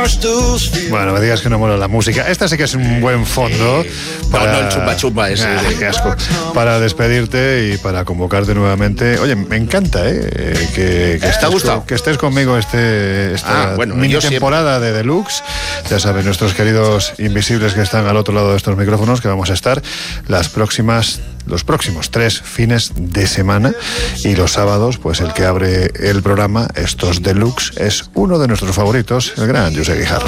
Bueno, me digas que no mola la música. Esta sí que es un buen fondo para... No, el chumba chumba ese. Qué asco. Para despedirte y para convocarte nuevamente. Oye, me encanta, que ¿te ha gustado? Que estés conmigo esta mini temporada de Deluxe. Ya saben, nuestros queridos invisibles que están al otro lado de estos micrófonos, que vamos a estar los próximos 3 fines de semana, y los sábados, pues el que abre el programa, estos Deluxe, es uno de nuestros favoritos, el gran José Guijarro.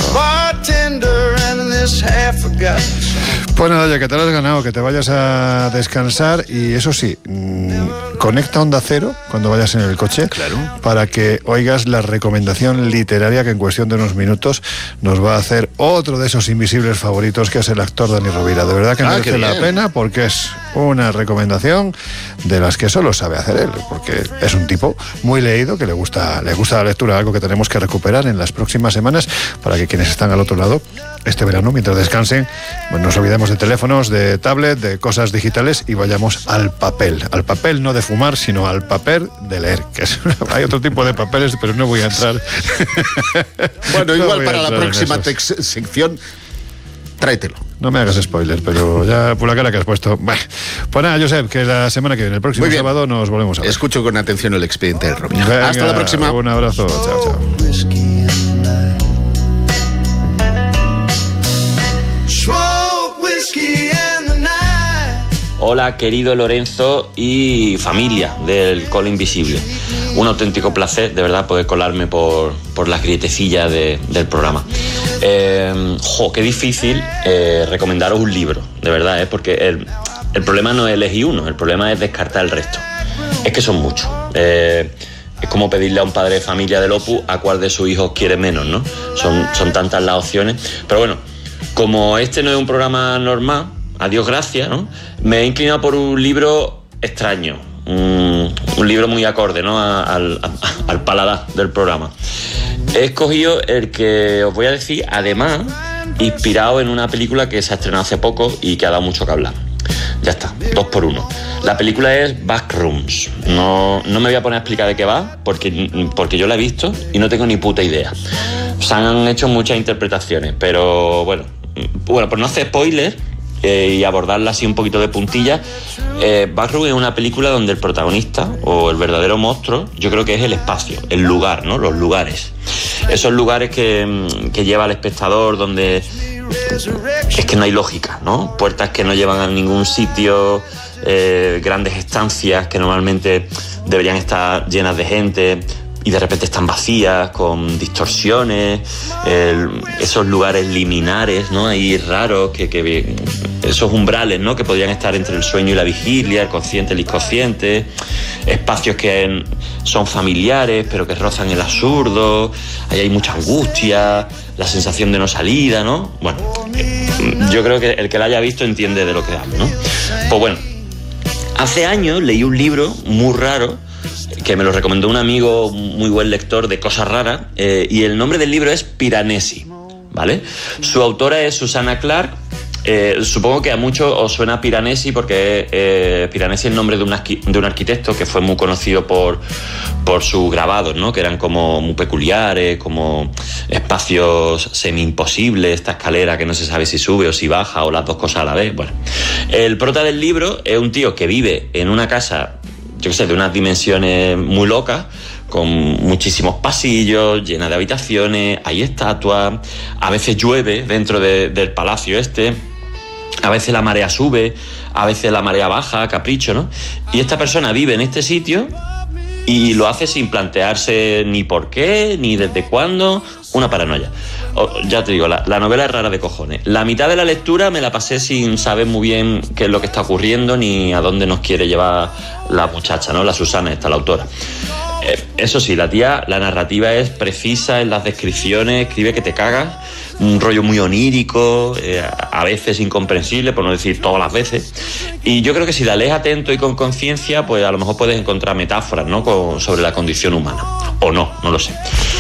Pues nada, ya que te lo has ganado, que te vayas a descansar, y eso sí, conecta Onda Cero cuando vayas en el coche, claro, para que oigas la recomendación literaria que en cuestión de unos minutos nos va a hacer otro de esos invisibles favoritos, que es el actor Dani Rovira. De verdad que merece la pena, porque es una recomendación de las que solo sabe hacer él, porque es un tipo muy leído, que le gusta la lectura, algo que tenemos que recuperar en las próximas semanas, para que quienes están al otro lado este verano, mientras descansen, pues nos olvidemos de teléfonos, de tablet, de cosas digitales, y vayamos al papel no de fumar, sino al papel de leer, que es, hay otro tipo de papeles, pero no voy a entrar. Bueno, igual para la próxima sección tráetelo. No me hagas spoiler, pero ya por la cara que has puesto. Pues nada, Josep, que la semana que viene, el próximo sábado, nos volvemos a ver. Escucho con atención el expediente del Rovira. Venga, hasta la próxima. Un abrazo, chao. Hola, querido Lorenzo y familia del Colo Invisible. Un auténtico placer, de verdad, poder colarme por las grietecillas del programa. Qué difícil recomendaros un libro, de verdad, porque el problema no es elegir uno, el problema es descartar el resto. Es que son muchos. Es como pedirle a un padre de familia del Opus a cuál de sus hijos quiere menos, ¿no? Son tantas las opciones. Pero bueno, como este no es un programa normal, a Dios gracias, ¿no? Me he inclinado por un libro extraño, un libro muy acorde, ¿no? al paladar del programa. He escogido el que os voy a decir, además, inspirado en una película que se ha estrenado hace poco y que ha dado mucho que hablar. Ya está, 2 por 1. La película es Backrooms. No me voy a poner a explicar de qué va, porque yo la he visto y no tengo ni puta idea. Se han hecho muchas interpretaciones, pero bueno, por no hacer spoilers y abordarla así un poquito de puntilla, Backrooms es una película donde el protagonista, o el verdadero monstruo, yo creo que es el espacio, el lugar, ¿no? Los lugares. Esos lugares que lleva al espectador, donde es que no hay lógica, ¿no? Puertas que no llevan a ningún sitio, grandes estancias que normalmente deberían estar llenas de gente y de repente están vacías, con distorsiones, esos lugares liminares, ¿no? Ahí raros, que esos umbrales, ¿no? Que podrían estar entre el sueño y la vigilia, el consciente y el inconsciente, espacios que son familiares pero que rozan el absurdo, ahí hay mucha angustia, la sensación de no salida, ¿no? Bueno, yo creo que el que la haya visto entiende de lo que hablo, ¿no? Pues bueno, hace años leí un libro muy raro que me lo recomendó un amigo muy buen lector de cosas raras, y el nombre del libro es Piranesi, ¿vale? Su autora es Susanna Clarke. Supongo que a muchos os suena Piranesi porque Piranesi es el nombre de un arquitecto que fue muy conocido por sus grabados, ¿no? Que eran como muy peculiares, como espacios semi-imposibles, esta escalera que no se sabe si sube o si baja o las dos cosas a la vez. Bueno, el prota del libro es un tío que vive en una casa, yo qué sé, de unas dimensiones muy locas, con muchísimos pasillos, llena de habitaciones, hay estatuas, a veces llueve dentro del palacio a veces la marea sube, a veces la marea baja, capricho, ¿no? Y esta persona vive en este sitio y lo hace sin plantearse ni por qué, ni desde cuándo, una paranoia. Ya te digo, la novela es rara de cojones. La mitad de la lectura me la pasé sin saber muy bien qué es lo que está ocurriendo ni a dónde nos quiere llevar la muchacha, ¿no? La Susana, la autora. Eso sí, la narrativa es precisa en las descripciones, escribe que te cagas, un rollo muy onírico, a veces incomprensible, por no decir todas las veces. Y yo creo que si la lees atento y con conciencia, pues a lo mejor puedes encontrar metáforas, ¿no? sobre la condición humana. O no lo sé.